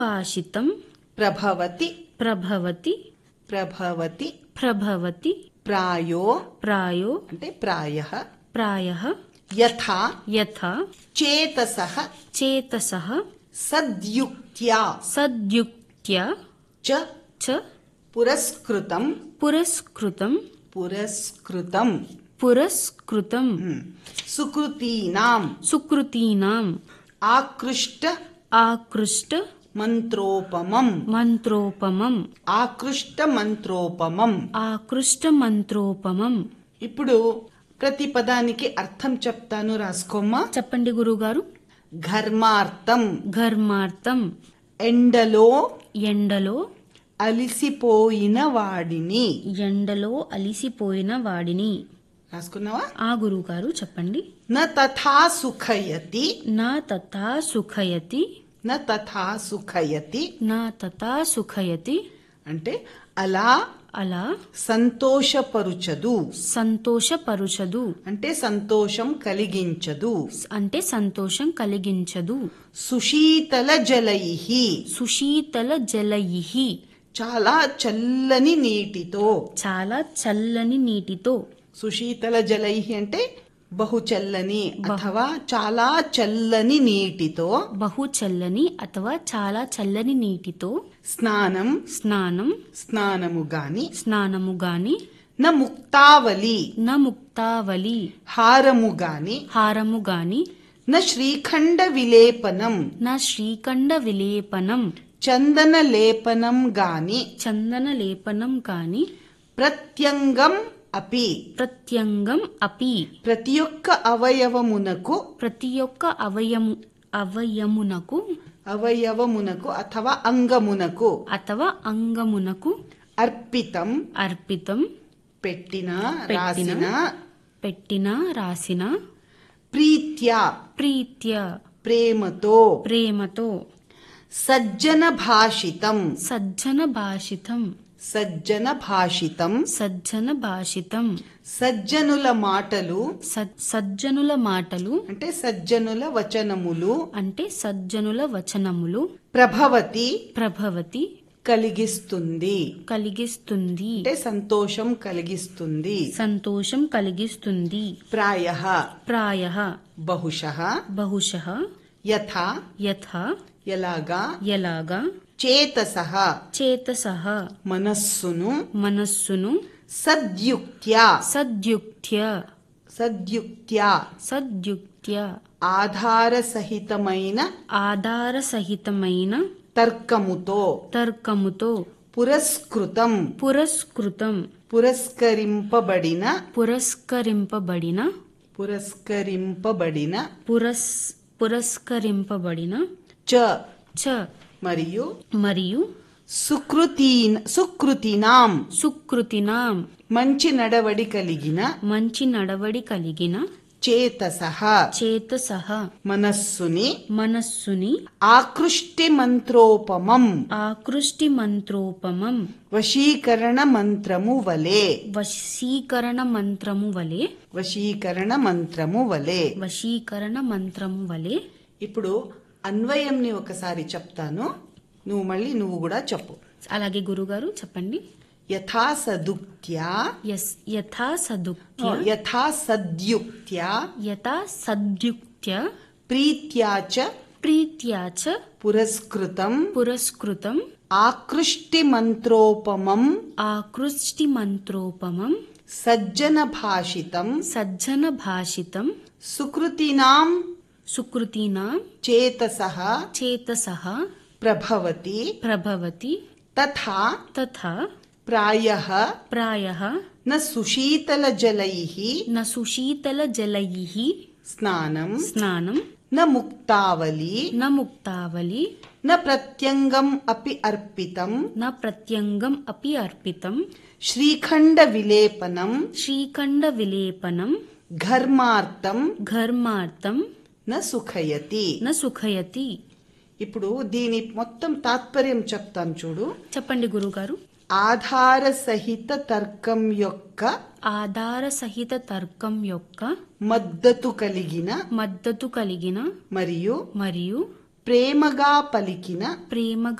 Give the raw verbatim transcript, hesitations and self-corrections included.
భాషితం ప్రభవతి ప్రభవతి ప్రభవతి ప్రభవతి ప్రాయో ప్రాయో అంటే ప్రాయః ప్రాయః యథా యథా చేతసః చేతసః సద్యుక్త్యా సద్యుక్త్యా చ చ పురస్కృతం పురస్కృతం పురస్కృతం పురస్కృతం సుకృతీనాం సుకృతీనాం ఆకృష్ట ఆకృష్ట మంత్రోపమం మంత్రోపమం ఆకృష్ట మంత్రోపమం ఆకృష్ట మంత్రోపమం. ఇప్పుడు ప్రతి పదానికి అర్థం చెప్తాను, రాసుకోమ్మా. చెప్పండి గురుగారు. ఘర్మార్థం ఘర్మార్థం ఎండలో ఎండలో అలిసిపోయిన వాడిని. ఎండలో అలిసిపోయిన వాడిని. రాసుకున్నావా? ఆ గురుగారు చెప్పండి. న తథా సుఖయతి నా తథా సుఖయతి న తథా సుఖయతి నా తథా సుఖయతి అంటే అలా అలా సంతోషపరుచదు, సంతోషపరుచదు అంటే సంతోషం కలిగించదు. అంటే సంతోషం కలిగించదు. సుశీతల జలైహి సుశీతల జలయిహి చాలా చల్లని నీటితో. చాలా చల్లని నీటితో. సుశీతల జలైహి అంటే బహు చల్లని అథవా చాలా చల్లని నీటితో. బహు చల్లని అథవా చాలా చల్లని నీటితో స్నానం స్నానం స్నానము గాని. స్నానము గాని. న ముక్తావలి న ముక్తావలి హారము గాని. హారము గాని. న శ్రీఖండ విలేపనం నా శ్రీఖండ విలేపనం చందన లేపనం గాని. చందన లేపనం కాని. ప్రత్యంగం అపి ప్రత్యంగం అపి ప్రతి ఒక్క అవయవమునకు. ప్రతి ఒక్క అవయము అవయమునకు అవయవమునకు అథవా అంగమునకు అథవా అంగమునకు అర్పితం అర్పితం పెట్టిన పెట్టిన రాసిన పెట్టిన రాసిన ప్రీత్యా ప్రీత్య ప్రేమతో. ప్రేమతో సజ్జన భాషితం సజ్జన భాషితం సజ్జన భాషితం సజ్జన భాషితం సజ్జనుల మాటలు సద్- సజ్జనుల మాటలు అంటే సజ్జనుల వచనములు. అంటే సజ్జనుల వచనములు. ప్రభవతి ప్రభవతి కలిగిస్తుంది కలిగిస్తుంది అంటే సంతోషం కలిగిస్తుంది. సంతోషం కలిగిస్తుంది. ప్రాయః ప్రాయః బహుశః బహుశః యథా యథా ఎలాగా ఎలాగా చేతసః చేతసః మనస్సును మనస్సును సద్యుక్త్యా సద్యుక్త్య సద్యుక్త్యా సద్యుక్త్య ఆధార సహితమైన ఆధార సహితమైన తర్కముతో. తర్కముతో పురస్కృతం పురస్కృతం పురస్కరింపబడిన పురస్కరింపబడిన పురస్కరింపబడిన పురస్ పురస్కరింపబడిన చ చ మరియు మరియు సుకృతీన్ సుకృతినాం సుకృతినాం మంచి నడవడి కలిగిన మంచి నడవడి కలిగిన చేతసః చేతసః మనస్సుని మనస్సుని ఆకృష్టి మంత్రోపమం ఆకృష్టి మంత్రోపమం వశీకరణ మంత్రము వలె. వశీకరణ మంత్రము వలె వశీకరణ మంత్రము వలె. వశీకరణ మంత్రము వలె. ఇప్పుడు అన్వయంని ఒకసారి చెప్తాను, నువ్వు మళ్ళీ నువ్వు కూడా చెప్పు. అలాగే గురుగారు చెప్పండి. యథా సదుక్త్యా యస్ యథా సదుక్త్య యథా సద్యుక్త్యా యథా సద్యుక్త్య ప్రీత్యా చ ప్రీత్యా చ పురస్కృతం పురస్కృతం ఆకృష్టి మంత్రోపమం ఆకృష్టి మంత్రోపమం సజ్జన భాషితం సజ్జన భాషితం సుకృతినాం సుకృతినాం చేతసః చేతసః ప్రభవతి ప్రభవతి తథా తథా ప్రాయః ప్రాయః న సుశీతల జలైః న సుశీతల జలైః స్నానం స్నానం న ముక్తావలి న ముక్తావలి న ప్రత్యంగం అపి అర్పితం న ప్రత్యంగం అపి అర్పితం శ్రీఖండ విలేపనం శ్రీఖండ విలేపనం ఘర్మార్థం ఘర్మార్థం న సుఖయతి. న సుఖయతి. ఇప్పుడు దీని మొత్తం తాత్పర్యం చెప్తాను చూడు. చెప్పండి గురుగారు. ఆధార సహిత తర్కం యొక్క ఆధార సహిత తర్కం యొక్క మద్దతు కలిగిన మద్దతు కలిగిన మరియు మరియు ప్రేమగా పలికిన ప్రేమగా